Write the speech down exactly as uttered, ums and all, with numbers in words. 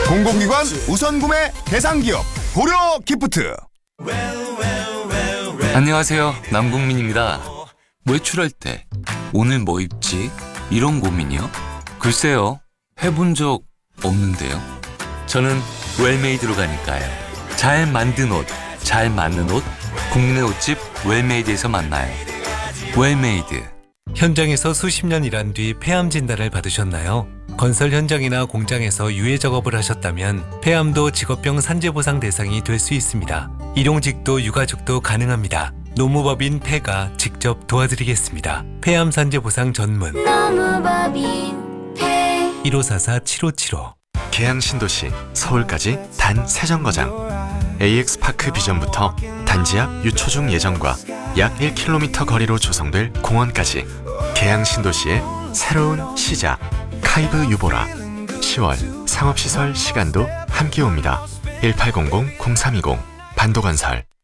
공공기관 우선구매 대상기업 고려기프트. 안녕하세요, 남궁민입니다. 외출할 때 오늘 뭐 입지? 이런 고민이요? 글쎄요, 해본 적 없는데요. 저는 웰메이드로 가니까요. 잘 만든 옷, 잘 맞는 옷, 국민의 옷집 웰메이드에서 만나요. 웰메이드. 현장에서 수십 년 일한 뒤 폐암 진단을 받으셨나요? 건설 현장이나 공장에서 유해 작업을 하셨다면 폐암도 직업병 산재보상 대상이 될 수 있습니다. 일용직도 유가족도 가능합니다. 노무법인 폐가 직접 도와드리겠습니다. 폐암 산재보상 전문 노무법인 폐 일오사사 칠오칠오. 계양 신도시 서울까지 단 세 정거장. 에이엑스파크 비전부터 단지 앞 유초중 예정과 약 일 킬로미터 거리로 조성될 공원까지 계양 신도시의 새로운 시작. 카이브 유보라. 시월 상업시설 시간도 함께 옵니다. 일팔공공 공삼이공 반도건설.